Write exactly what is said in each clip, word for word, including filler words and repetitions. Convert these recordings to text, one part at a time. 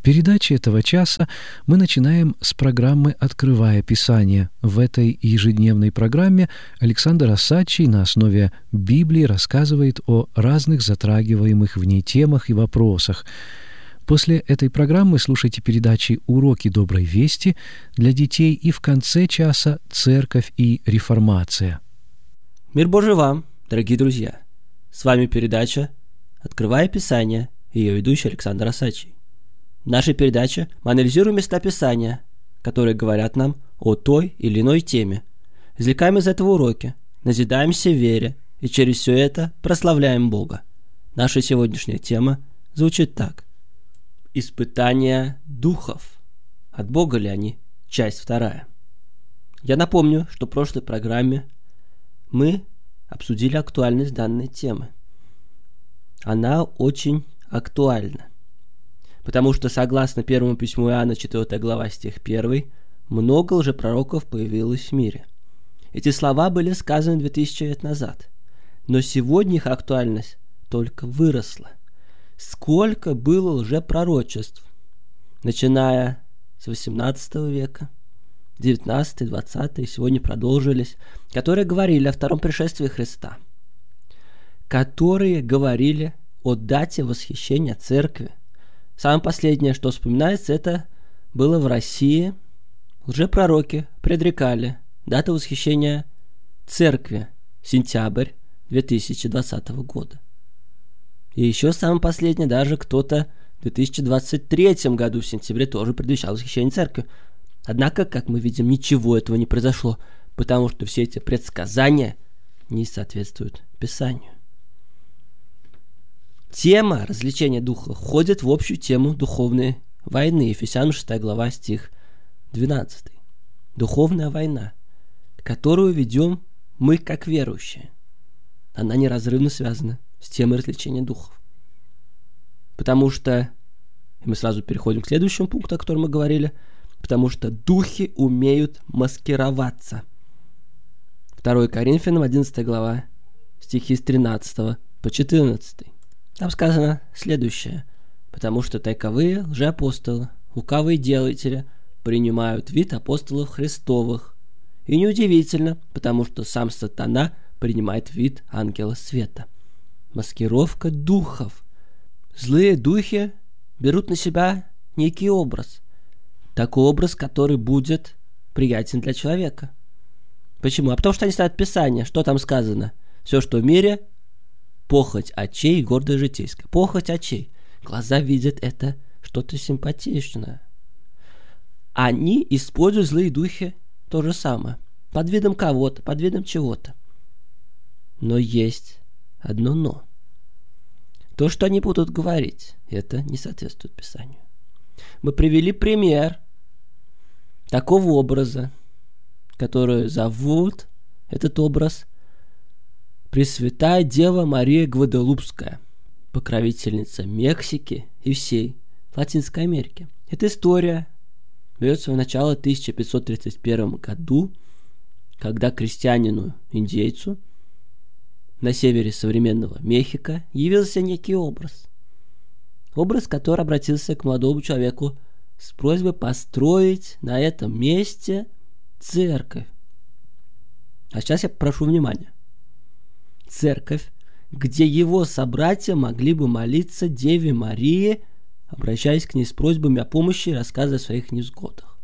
передаче этого часа мы начинаем с программы «Открывая Писание». В этой ежедневной программе Александр Осадчий на основе Библии рассказывает о разных затрагиваемых в ней темах и вопросах. После этой программы слушайте передачи «Уроки доброй вести» для детей и в конце часа «Церковь и реформация». Мир Божий вам, дорогие друзья! С вами передача «Открывая Писание» и ее ведущий Александр Осадчий. В нашей передаче мы анализируем места Писания, которые говорят нам о той или иной теме, извлекаем из этого уроки, назидаемся в вере и через все это прославляем Бога. Наша сегодняшняя тема звучит так. Испытания духов. От Бога ли они? Часть вторая. Я напомню, что в прошлой программе мы обсудили актуальность данной темы. Она очень актуальна. Потому что, согласно первому письму Иоанна, четвёртая глава, стих первый, много лжепророков появилось в мире. Эти слова были сказаны две тысячи лет назад, но сегодня их актуальность только выросла. Сколько было лжепророчеств, начиная с восемнадцатого века, девятнадцатый, двадцатый, сегодня продолжились, которые говорили о втором пришествии Христа, которые говорили о дате восхищения церкви. Самое последнее, что вспоминается, это было в России. Лжепророки предрекали дату восхищения церкви сентябрь две тысячи двадцатого года. И еще самое последнее, даже кто-то в две тысячи двадцать третьем году в сентябре тоже предвещал восхищение церкви. Однако, как мы видим, ничего этого не произошло, потому что все эти предсказания не соответствуют Писанию. Тема развлечения духа входит в общую тему духовной войны. Ефесянам шестая глава, стих двенадцатый. Духовная война, которую ведем мы как верующие. Она неразрывно связана с темой развлечения духов. Потому что, и мы сразу переходим к следующему пункту, о котором мы говорили, потому что духи умеют маскироваться. второе Коринфянам одиннадцатая глава, стихи с тринадцатого по четырнадцатый. Там сказано следующее. Потому что таковые лжеапостолы, лукавые делатели принимают вид апостолов Христовых. И неудивительно, потому что сам сатана принимает вид ангела света. Маскировка духов. Злые духи берут на себя некий образ. Такой образ, который будет приятен для человека. Почему? А потому что они ставят Писание. Что там сказано? Все, что в мире, похоть очей и гордость житейская. Похоть очей. Глаза видят это что-то симпатичное. Они используют злые духи то же самое. Под видом кого-то, под видом чего-то. Но есть одно но. То, что они будут говорить, это не соответствует Писанию. Мы привели пример такого образа, который зовут этот образ Пресвятая Дева Мария Гваделупская, покровительница Мексики и всей Латинской Америки. Эта история берет свое начало в тысяча пятьсот тридцать первом году, когда крестьянину-индейцу на севере современного Мехико явился некий образ. Образ, который обратился к молодому человеку с просьбой построить на этом месте церковь. А сейчас я прошу внимания. Церковь, где его собратья могли бы молиться Деве Марии, обращаясь к ней с просьбами о помощи и рассказывая о своих невзгодах.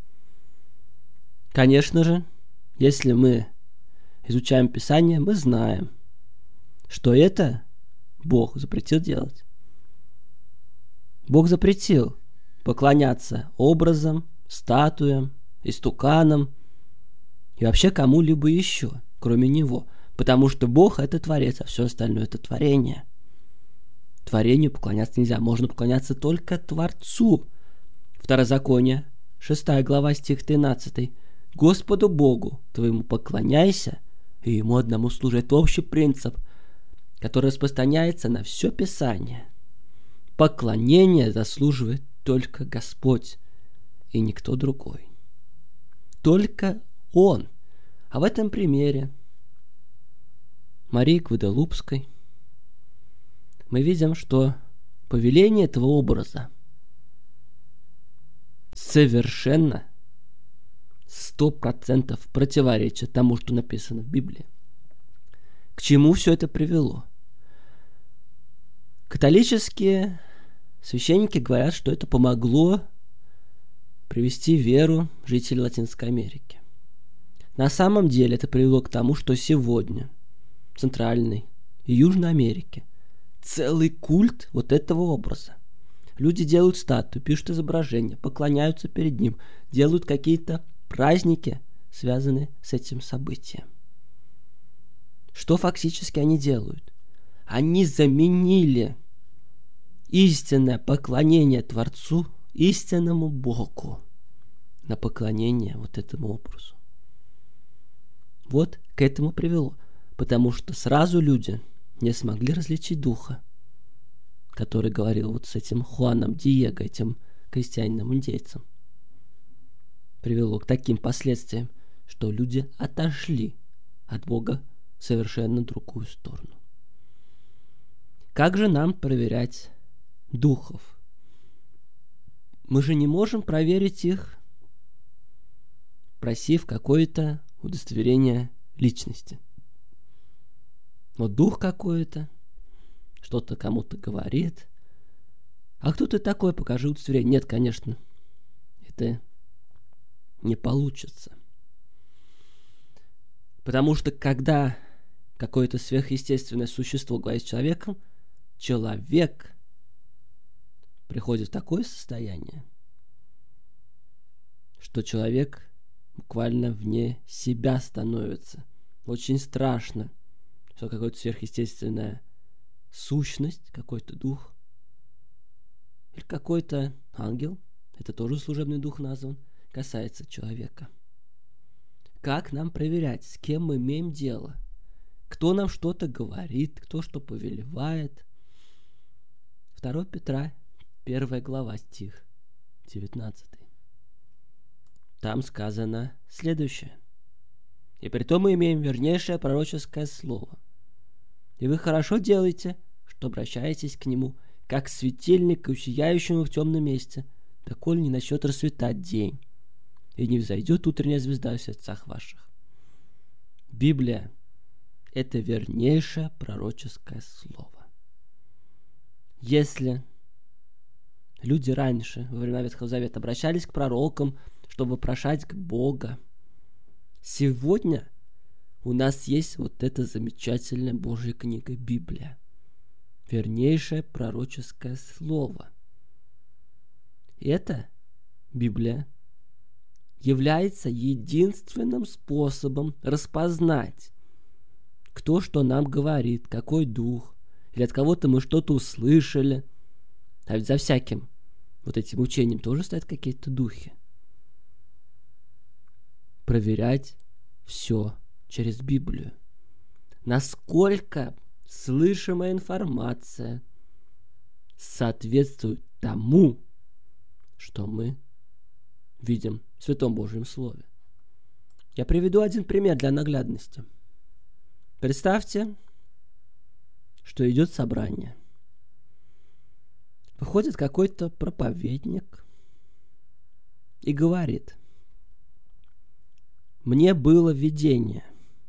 Конечно же, если мы изучаем Писание, мы знаем, что это Бог запретил делать. Бог запретил поклоняться образам, статуям, истуканам и вообще кому-либо еще, кроме Него. Потому что Бог – это Творец, а все остальное – это творение. Творению поклоняться нельзя, можно поклоняться только Творцу. Второзаконие, шестая глава, стих тринадцатый. «Господу Богу твоему поклоняйся, и Ему одному служи». Это общий принцип, который распространяется на все Писание. Поклонение заслуживает только Господь и никто другой. Только Он. А в этом примере Марии Гваделупской мы видим, что повеление этого образа совершенно сто процентов противоречит тому, что написано в Библии. К чему все это привело? Католические священники говорят, что это помогло привести веру жителей Латинской Америки. На самом деле это привело к тому, что сегодня в Центральной и Южной Америке целый культ вот этого образа. Люди делают статуи, пишут изображения, поклоняются перед ним, делают какие-то праздники, связанные с этим событием. Что фактически они делают? Они заменили истинное поклонение Творцу, истинному Богу, на поклонение вот этому образу. Вот к этому привело, потому что сразу люди не смогли различить духа, который говорил вот с этим Хуаном Диего, этим крестьянином-индейцем. Привело к таким последствиям, что люди отошли от Бога в совершенно другую сторону. Как же нам проверять духов? Мы же не можем проверить их, просив какое-то удостоверение личности. Вот дух какой-то, что-то кому-то говорит. А кто ты такой? Покажи удостоверение. Нет, конечно, это не получится. Потому что когда какое-то сверхъестественное существо говорит с человеком, человек приходит в такое состояние, что человек буквально вне себя становится. Очень страшно, что какая-то сверхъестественная сущность, какой-то дух или какой-то ангел, это тоже служебный дух назван, касается человека. Как нам проверять, с кем мы имеем дело? Кто нам что-то говорит, кто что повелевает? второе Петра, первая глава, стих девятнадцатый. Там сказано следующее. «И притом мы имеем вернейшее пророческое слово. И вы хорошо делаете, что обращаетесь к нему, как светильник, к сияющему в темном месте, доколе не начнет расцветать день, и не взойдет утренняя звезда в сердцах ваших». Библия – это вернейшее пророческое слово. Если люди раньше, во времена Ветхого Завета, обращались к пророкам, чтобы вопрошать к Бога, сегодня у нас есть вот эта замечательная Божья книга Библия. Вернейшее пророческое слово. И эта Библия является единственным способом распознать, кто что нам говорит, какой дух, или от кого-то мы что-то услышали. А ведь за всяким вот этим учением тоже стоят какие-то духи. Проверять все через Библию. Насколько слышимая информация соответствует тому, что мы видим в Святом Божьем Слове. Я приведу один пример для наглядности. Представьте, что идет собрание. Выходит какой-то проповедник и говорит: «Мне было видение.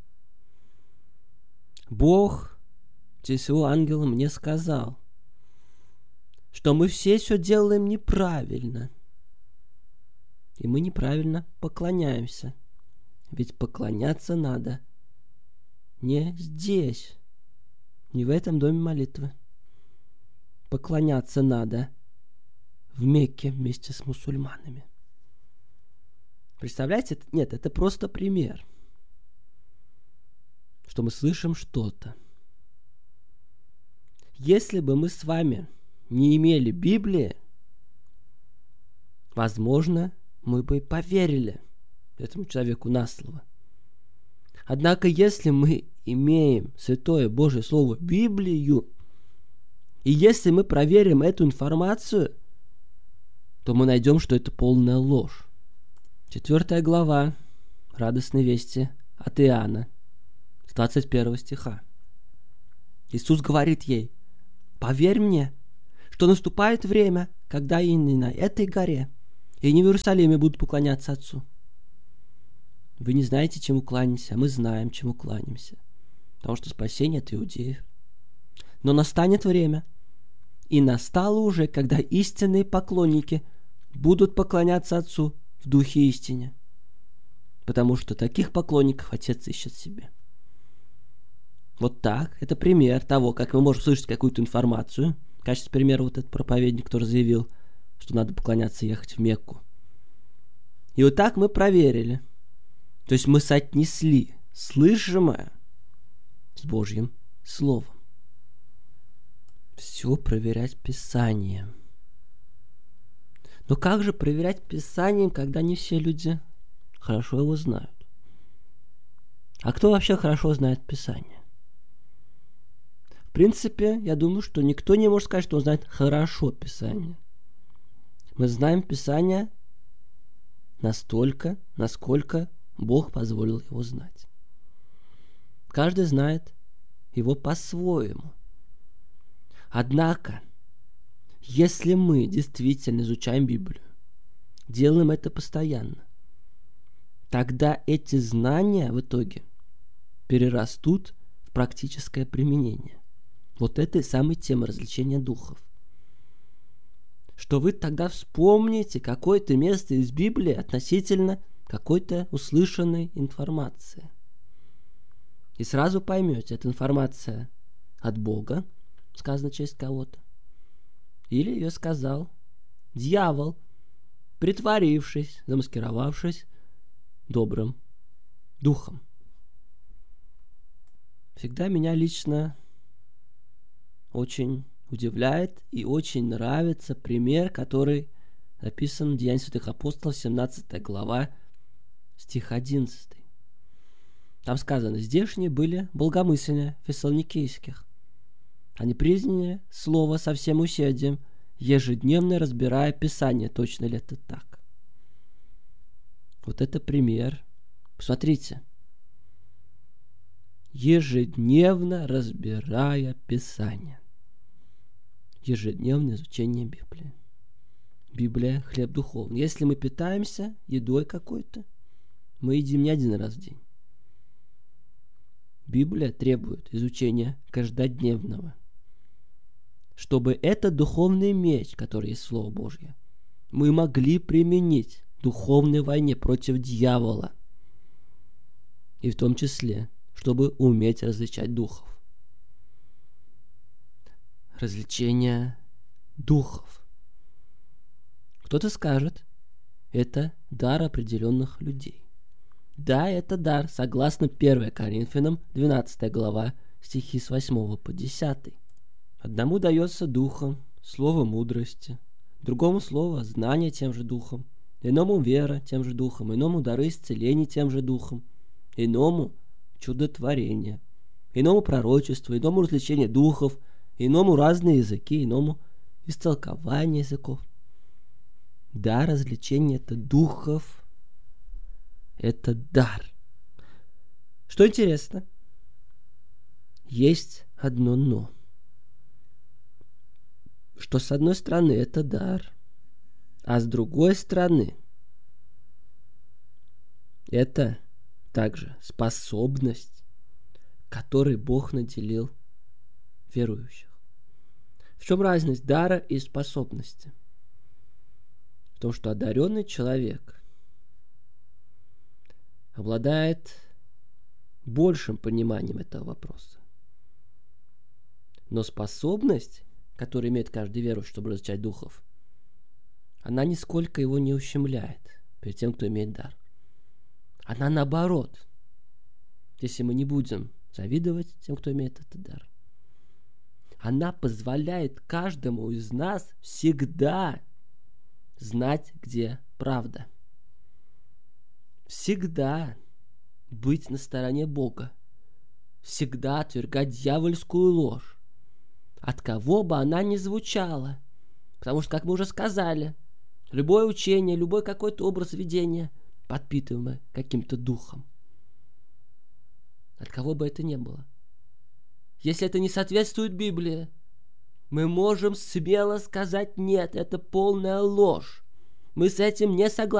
Бог через своего ангела мне сказал, что мы все все делаем неправильно. И мы неправильно поклоняемся. Ведь поклоняться надо не здесь, не в этом доме молитвы. Поклоняться надо в Мекке вместе с мусульманами». Представляете? Нет, это просто пример, что мы слышим что-то. Если бы мы с вами не имели Библии, возможно, мы бы поверили этому человеку на слово. Однако, если мы имеем Святое Божье Слово, Библию, и если мы проверим эту информацию, то мы найдем, что это полная ложь. Четвертая глава радостной вести от Иоанна, с двадцать первого стиха. Иисус говорит ей: «Поверь мне, что наступает время, когда и на этой горе, И не в Иерусалиме будут поклоняться Отцу. Вы не знаете, чему кланяемся, а мы знаем, чему кланяемся. Потому что спасение от иудеев. Но настанет время, и настало уже, когда истинные поклонники будут поклоняться Отцу в духе истине. Потому что таких поклонников Отец ищет себе. Вот так. Это пример того, как мы можем слышать какую-то информацию. В качестве примера вот этот проповедник, который заявил, что надо поклоняться и ехать в Мекку. И вот так мы проверили. То есть мы соотнесли слышимое с Божьим Словом. Все проверять Писанием. Но как же проверять Писанием, когда не все люди хорошо его знают? А кто вообще хорошо знает Писание? В принципе, я думаю, что никто не может сказать, что он знает хорошо Писание. Мы знаем Писание настолько, насколько Бог позволил его знать. Каждый знает его по-своему. Однако, если мы действительно изучаем Библию, делаем это постоянно, тогда эти знания в итоге перерастут в практическое применение. Вот этой самой темы развлечения духов. Что вы тогда вспомните какое-то место из Библии относительно какой-то услышанной информации. И сразу поймете, эта информация от Бога, сказано через кого-то, или ее сказал дьявол, притворившись, замаскировавшись добрым духом. Всегда меня лично очень удивляет и очень нравится пример, который написан в Деяниях святых апостолов, семнадцатая глава, стих одиннадцатый. Там сказано: здешние были благомысления фессалоникийских. Они приняли слово со всем усердием, ежедневно разбирая Писание, точно ли это так. Вот это пример. Посмотрите. Ежедневно разбирая Писание. Ежедневное изучение Библии. Библия – хлеб духовный. Если мы питаемся едой какой-то, мы едим не один раз в день. Библия требует изучения каждодневного, чтобы этот духовный меч, который есть Слово Божье, мы могли применить в духовной войне против дьявола. И в том числе, чтобы уметь различать духов. Развлечение духов. Кто-то скажет, это дар определенных людей. Да, это дар, согласно первое Коринфянам, двенадцатая глава, стихи с восьмого по десятый. Одному дается духом слово мудрости, другому слово знание тем же духом, иному вера тем же духом, иному дары исцеления тем же духом, иному чудотворение, иному пророчество, иному развлечение духов, иному разные языки, иному истолкование языков. Да, развлечение это духов, это дар. Что интересно, есть одно но. Что с одной стороны это дар, а с другой стороны это также способность, которой Бог наделил верующих. В чем разность дара и способности? В том, что одаренный человек обладает большим пониманием этого вопроса. Но способность, которую имеет каждый верующий, чтобы различать духов, она нисколько его не ущемляет перед тем, кто имеет дар. Она наоборот, если мы не будем завидовать тем, кто имеет этот дар, она позволяет каждому из нас всегда знать, где правда. Всегда быть на стороне Бога. Всегда отвергать дьявольскую ложь, от кого бы она ни звучала. Потому что, как мы уже сказали, любое учение, любой какой-то образ видения подпитываемый каким-то духом. От кого бы это ни было. Если это не соответствует Библии, мы можем смело сказать: нет, это полная ложь. Мы с этим не согласны.